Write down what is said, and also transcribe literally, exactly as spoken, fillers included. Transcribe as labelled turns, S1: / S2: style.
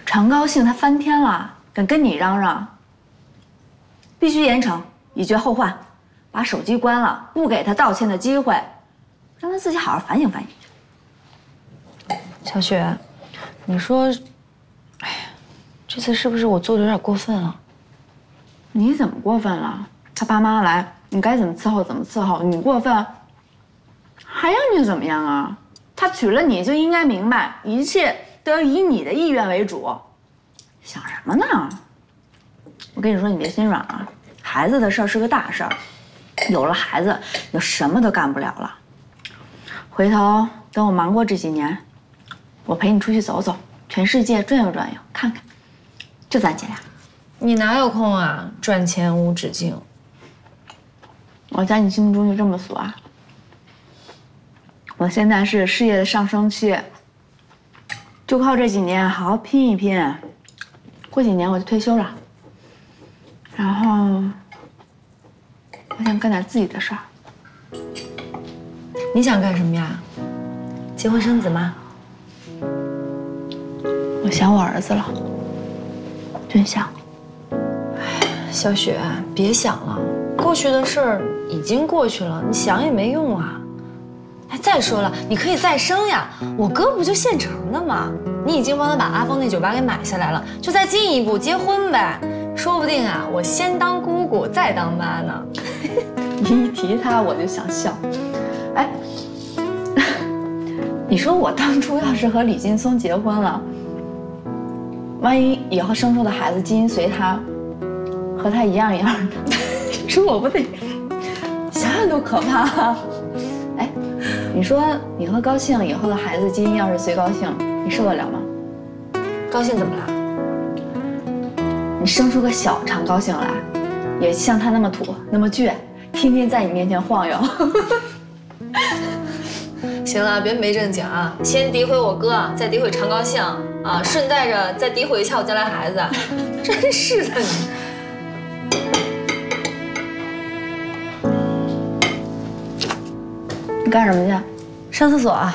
S1: 常高兴他翻天了，敢跟你嚷嚷，必须严惩，以绝后患，把手机关了，不给他道歉的机会，让他自己好好反省反省。
S2: 小雪，你说，哎呀，这次是不是我做的有点过分了？
S1: 你怎么过分了？他爸妈来，你该怎么伺候怎么伺候，你过分，还让你怎么样啊？他娶了你就应该明白，一切都要以你的意愿为主。想什么呢？我跟你说，你别心软啊，孩子的事儿是个大事儿，有了孩子，你就什么都干不了了。回头等我忙过这几年，我陪你出去走走，全世界转悠转悠，看看，就咱姐俩。
S2: 你哪有空啊？赚钱无止境。
S1: 我在你心目中就这么俗啊？我现在是事业的上升期，就靠这几年好好拼一拼，过几年我就退休了。然后，我想干点自己的事儿。
S2: 你想干什么呀？结婚生子吗？
S1: 我想我儿子了，真想。
S2: 小雪，别想了，过去的事儿已经过去了，你想也没用啊。哎，再说了，你可以再生呀，我哥不就现成的吗？你已经帮他把阿峰那酒吧给买下来了，就再进一步结婚呗，说不定啊，我先当姑姑再当妈呢。
S1: 你一提他我就想笑。哎，你说我当初要是和李劲松结婚了，万一以后生出的孩子基因随他，和他一样一样的，你说我不得想想都可怕。哎，你说你和高兴以后的孩子基因要是随高兴，你受得了吗？
S2: 高兴怎么了？
S1: 你生出个小常高兴来，也像他那么土那么倔，天天在你面前晃悠。
S2: 行了，别没正经啊！先诋毁我哥，再诋毁常高兴啊，顺带着再诋毁一下我将来孩子，真是的你。
S1: 你干什么去？
S2: 上厕所啊。